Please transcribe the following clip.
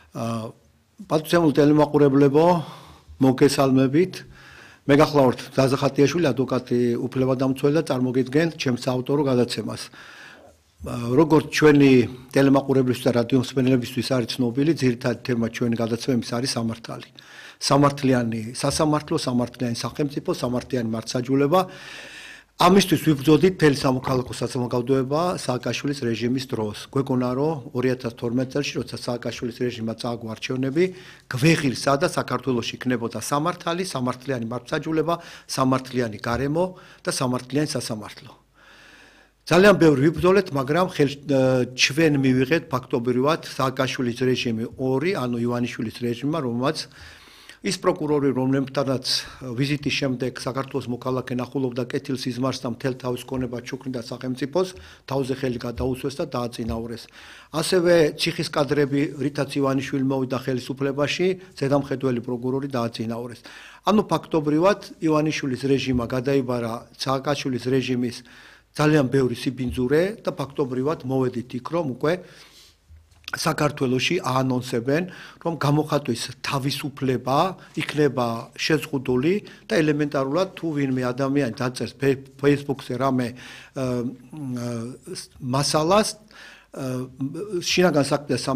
პატრიციულ ტელემაყურებლებო, მოგესალმებით. მე გახლავართ ზაზა ხატიაშვილი, ადვოკატი, უფლებადამცველი და წარმოგიდგენთ ჩემს ავტორო გადაცემას. როგორც ჩვენი ტელემაყურებლისთვის და რადიო მსმენელებისთვის არის ცნობილი, ძირითადი თემა ჩვენი გადაცემის არის სამართალი. სამართლიანი სასამართლო, სამართლიანი სახელმწიფო, სამართლიანი მართლმსაჯულება. ამისთვის ვიბრძოდით მთელი სამოქალაქო საზოგადოება სააკაშვილის რეჟიმის დროს. გვეგონა რომ 2012 წელს, როცა სააკაშვილის რეჟიმმა წააგო არჩევნები, გვეღირსა და საქართველოში იქნებოდა სამართალი, სამართლიანი მართლმსაჯულება, სამართლიანი გარემო და სამართლიანი სასამართლო. ძალიან ბევრი ვიბრძოლეთ, მაგრამ ჩვენ მივიღეთ ფაქტობრივად სააკაშვილის რეჟიმი 2, ანუ ივანიშვილის რეჟიმმა, რომელმაც ის პროკურორი, რომლებთანაც ვიზიტის შემდეგ საქართველოს მოქალაქე ნახულობდა კეთილსიზმარს და მთელ თავის ქონებას ჩუქნიდა სახელმწიფოს, თავზე ხელი გადაუსვეს და დააწინაურეს. ასევე ციხის კადრები, რითაც ივანიშვილი მოვიდა ხელისუფლებაში, ზედამხედველი პროკურორი დააწინაურეს. ანუ ფაქტობრივად ივანიშვილის რეჟიმმა გადაიბარა სააკაშვილის რეჟიმის ძალიან ბევრი სიბინძურე და ფაქტობრივად მოვედით იქ, რომ უკვე საქართველოში აანონსებენ, რომ გამოხატვის თავისუფლება იქნება შეზღუდული და ელემენტარულად თუ ვინმე ადამიანი დაწერს Facebook-ზე რამე მასალას შინაგან საქმეთა